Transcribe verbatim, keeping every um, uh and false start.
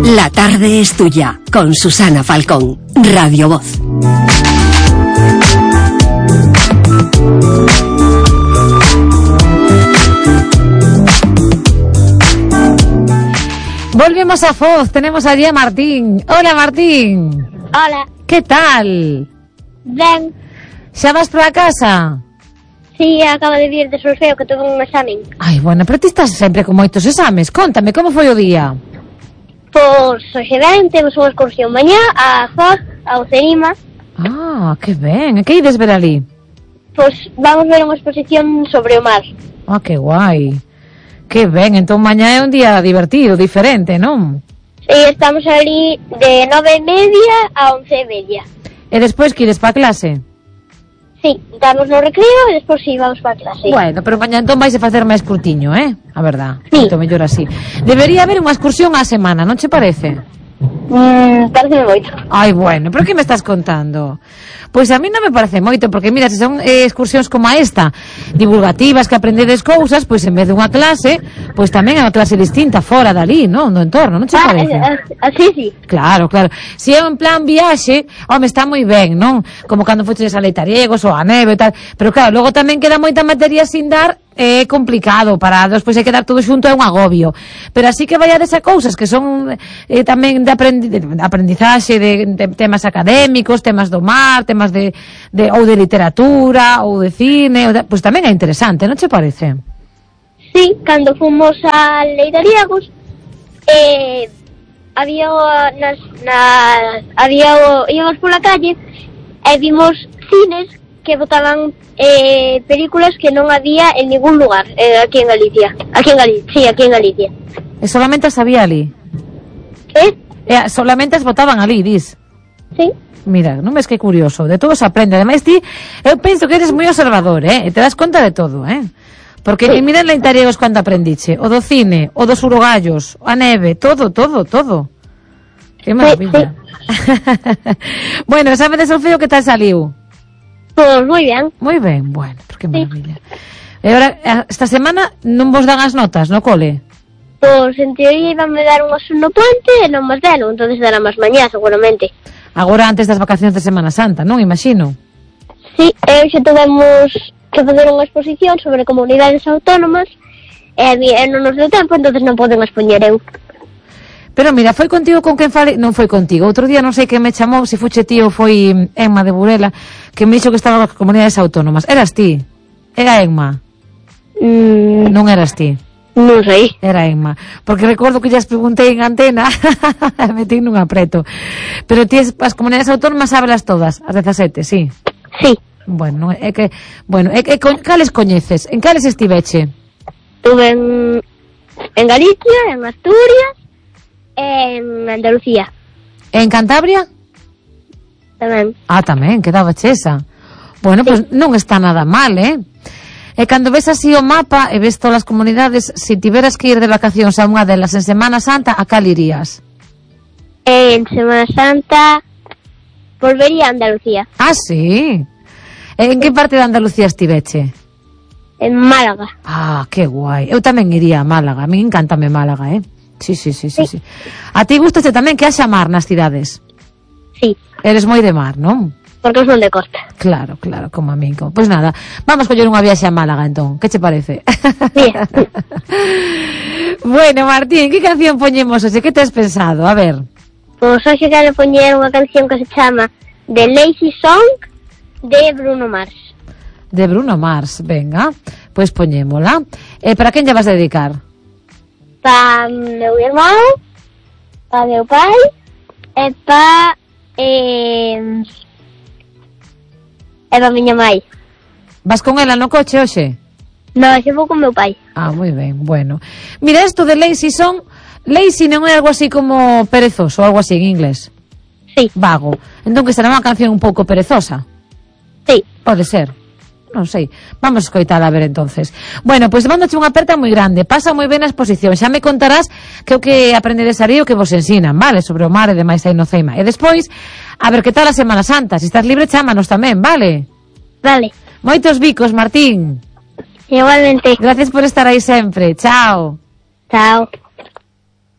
La tarde es tuya, con Susana Falcón, Radio Voz. Volvemos a Foz, tenemos allí a Martín. Hola, Martín. Hola. Que tal? Ben. Xa vas para a casa? Sí, acabo de vir de solfeo que tuve un examen. Ai, bueno, pero ti estás sempre con moitos exames. Contame, como foi o día? Pois, hoxe ben, temos unha excursión mañá a Foz, a Ocerima. Ah, que ben. E que ides ver ali? Pois vamos ver unha exposición sobre o mar. Ah, que guai. Que ben, entón mañá é un día divertido, diferente, non? Sí, estamos ali de nove e media a once e media. E despois que ides para clase? Sí, damos no recreo e despois sí, vamos para clase. Bueno, pero mañá entón vais a facer máis curtiño, eh? A verdad, sí. Moito mellor así. Debería haber unha excursión á semana, non che parece? Mm, parece moito. Ai, bueno, pero que me estás contando? Pois a mí non me parece moito, porque mira, se son eh, excursións como a esta, divulgativas, que aprendedes cousas, pois en vez de unha clase, pois tamén é unha clase distinta, fora dali, non? No entorno, non che parece? Ah, así sí. Claro, claro. Se é en plan viaxe, home, está moi ben, non? Como cando foches a Leitariegos ou a neve e tal, pero claro, logo tamén queda moita materia sin dar, é complicado para despois hai que dar todo xunto, é un agobio, pero así que vaiades a cousas que son eh, tamén de, aprendi de aprendizaxe de, de temas académicos, temas do mar, temas de, de ou de literatura ou de cine, ou de, pues tamén é interesante, non che parece? Sí, cando fomos a Leitariegos eh, había nas, nas había íbamos pola calle e vimos cines que botaban eh, películas que non había en ningún lugar eh, aquí en Galicia. Aquí en Galicia, sí, aquí en Galicia. E solamente as había ali? Eh? E solamente as botaban ali, dis? Sí. Mira, non ves que curioso, de todo se aprende. Ademais ti, eu penso que eres moi observador, eh? E te das conta de todo, eh? Porque sí. Mira en Leitariegos cando aprendiche, o do cine, o dos urogallos, a neve, todo, todo, todo. Que maravilla. Sí, sí. Bueno, exame de solfeo que tal saliu? Pois moi ben. Moi ben, bueno, porque maravilla. Sí. E agora, esta semana non vos dan as notas no cole? Pois en teoría iban me dar unhas no puente e non máis delo, entonces dará máis mañá seguramente. Agora antes das vacacións de Semana Santa, non? Imagino. Sí, e hoxe tivemos que facer unha exposición sobre comunidades autónomas e, e non nos deu tempo, entonces non poden expoñer eu. Pero mira, foi contigo con quen fale... Non foi contigo. Outro día non sei que me chamou, se fuche tío foi Emma de Burela, que me dixo que estaba nas comunidades autónomas. Eras ti? Era Emma? Mm. Non eras ti? Non sei. Era Emma. Porque recordo que llas preguntei en antena, metí nun apreto. Pero ti as comunidades autónomas sábelas todas, as dezasete, sí? Sí. Bueno, é que... Bueno, é que cales coñeces? En cales estiveche? Estuve en, en Galicia, en Asturias, en Andalucía. En Cantabria? Tamén. Ah, tamén, quedaba chesa. Bueno, sí. Pois pues non está nada mal, eh? E cando ves así o mapa e ves todas as comunidades, se si tiveras que ir de vacacións a unha delas en Semana Santa, a cal irías? En Semana Santa volvería a Andalucía. Ah, sí? En que parte de Andalucía estiveche? En Málaga. Ah, que guai. Eu tamén iría a Málaga, a mí encántame Málaga, eh? Sí, sí, sí, sí, sí. A ti gustaste tamén que haxa mar nas cidades? Sí. Eres moi de mar, non? Porque son de costa. Claro, claro, como a mí. Pois pues nada, vamos coller unha viaxe a Málaga, entón. Que che parece? Sí. Bueno, Martín, que canción poñemos hoxe? Que te has pensado? A ver. Pois hoxe quero poñer unha canción que se chama The Lazy Song de Bruno Mars. De Bruno Mars, venga. Pois pues poñémola. E eh, para quen lle vas a dedicar? Pa meu irmão, pa meu pai e pa eh, e pa miña mãe. Vas con ela no coche hoxe? Non, xe vou con meu pai. Ah, moi ben, bueno. Mira, isto de lazy song, lazy non é algo así como perezoso, algo así en inglés? Sí. Vago. Entón que será unha canción un pouco perezosa? Sí. Pode ser. Non sei, vamos a escoitala a ver entonces. Bueno, pois pues, mándoche unha aperta moi grande. Pasa moi ben a exposición. Xa me contarás que o que aprendedes ali o que vos ensinan, vale? Sobre o mar e demais aí no Ceima. E despois, a ver que tal a Semana Santa. Se estás libre, chámanos tamén, vale? Vale. Moitos bicos, Martín. Igualmente. Gracias por estar aí sempre. Chao. Chao.